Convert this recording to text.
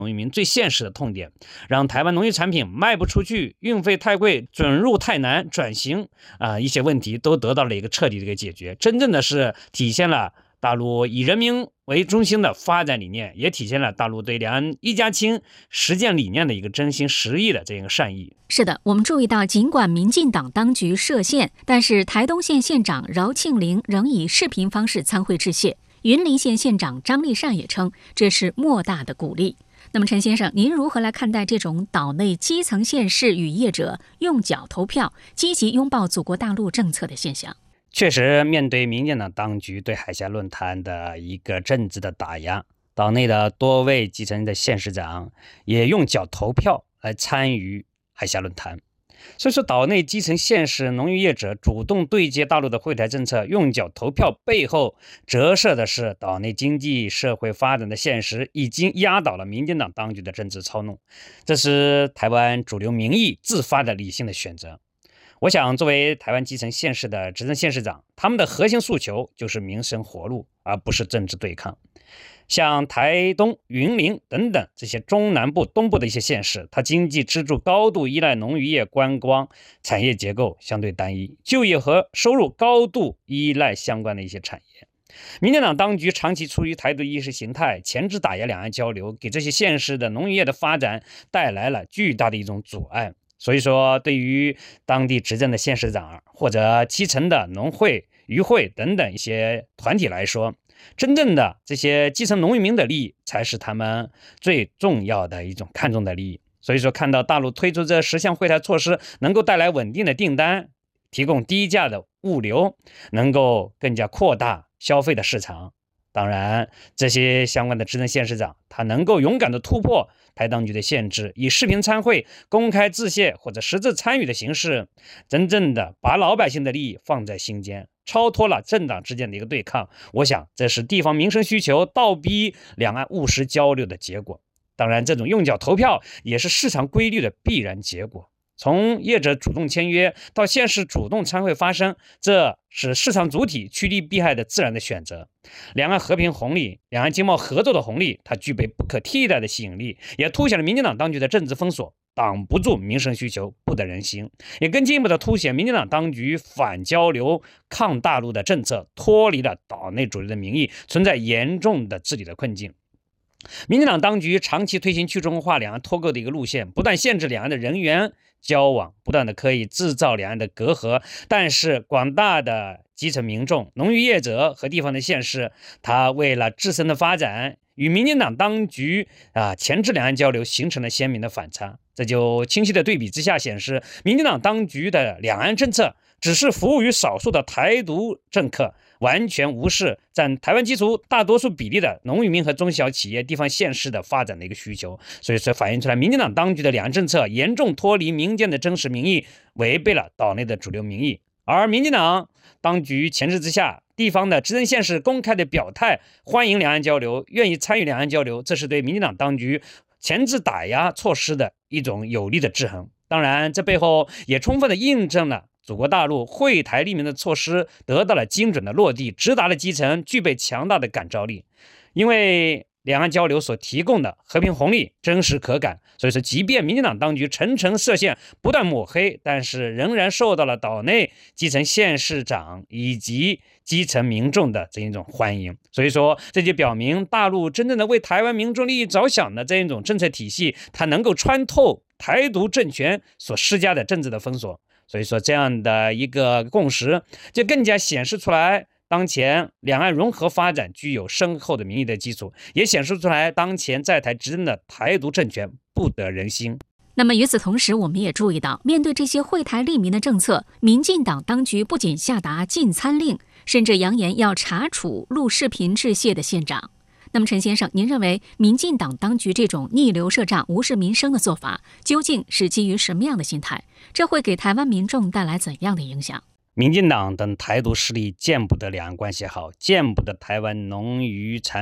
农渔民最现实的痛点，让台湾农渔产品卖不出去，运费太贵，准入太难，转型一些问题都得到了一个彻底的一个解决，真正的是体现了大陆以人民为中心的发展理念，也体现了大陆对两岸一家亲实践理念的一个真心实意的这个善意。 是的，我们注意到，尽管民进党当局设限，但是台东县县长饶庆铃仍以视频方式参会致谢。云林县县长张立善也称，这是莫大的鼓励。那么陈先生，您如何来看待这种岛内基层县市与业者用脚投票，积极拥抱祖国大陆政策的现象？ 确实，面对民进党当局对海峡论坛的一个政治的打压，岛内的多位基层的县市长也用脚投票来参与海峡论坛。所以说，岛内基层县市农渔业者主动对接大陆的惠台政策，用脚投票背后折射的是岛内经济社会发展的现实已经压倒了民进党当局的政治操弄，这是台湾主流民意自发的理性的选择。我想，作为台湾基层县市的执政县市长，他们的核心诉求就是民生活路，而不是政治对抗。像台东、云林等等这些中南部、东部的一些县市，它经济支柱高度依赖农渔业、观光产业结构相对单一，就业和收入高度依赖相关的一些产业。民进党当局长期出于台独意识形态，钳制打压两岸交流，给这些县市的农渔业的发展带来了巨大的一种阻碍。所以说，对于当地执政的县市长或者基层的农会、渔会等等一些团体来说，真正的这些基层农渔民的利益才是他们最重要的一种看重的利益。所以说，看到大陆推出这10项惠台措施，能够带来稳定的订单，提供低价的物流，能够更加扩大消费的市场。当然，这些相关的执政县市长，他能够勇敢的突破台当局的限制，以视频参会、公开致谢或者实质参与的形式，真正的把老百姓的利益放在心间，超脱了政党之间的一个对抗。我想，这是地方民生需求倒逼两岸务实交流的结果。当然，这种用脚投票也是市场规律的必然结果。从业者主动签约到县市主动参会发声，这是市场主体趋利避害的自然的选择。两岸和平红利、两岸经贸合作的红利，它具备不可替代的吸引力，也凸显了民进党当局的政治封锁挡不住民生需求，不得人心，也更进一步的凸显民进党当局反交流、抗大陆的政策脱离了岛内主流的民意，存在严重的治理的困境。民进党当局长期推行去中国化、两岸脱钩的一个路线，不断限制两岸的人员交往，不断的可以制造两岸的隔阂。但是广大的基层民众、农渔业者和地方的县市，他为了自身的发展，与民进党当局钳制两岸交流形成了鲜明的反差。这就清晰的对比之下显示，民进党当局的两岸政策只是服务于少数的台独政客，完全无视占台湾基础大多数比例的农渔民和中小企业、地方县市的发展的一个需求。所以说，反映出来民进党当局的两岸政策严重脱离民间的真实民意，违背了岛内的主流民意。而民进党当局钳制之下，地方的执政县市公开的表态，欢迎两岸交流，愿意参与两岸交流，这是对民进党当局钳制打压措施的一种有力的制衡。当然，这背后也充分的印证了祖国大陆惠台利民的措施得到了精准的落地，直达了基层，具备强大的感召力。因为两岸交流所提供的和平红利真实可感，所以说即便民进党当局层层设限，不断抹黑，但是仍然受到了岛内基层县市长以及基层民众的这一种欢迎。所以说，这就表明大陆真正的为台湾民众利益着想的这一种政策体系，它能够穿透台独政权所施加的政治的封锁。所以说，这样的一个共识就更加显示出来，当前两岸融合发展具有深厚的民意的基础，也显示出来当前在台执政的台独政权不得人心。 那么与此同时，我们也注意到，面对这些惠台利民的政策，民进党当局不仅下达禁餐令，甚至扬言要查处录视频致谢的县长。那么陈先生，您认为民进党当局这种逆流设账、无视民生的做法，究竟是基于什么样的心态？这会给台湾民众带来怎样的影响？ 民进党等台独势力见不得两岸关系好，见不得台湾农渔产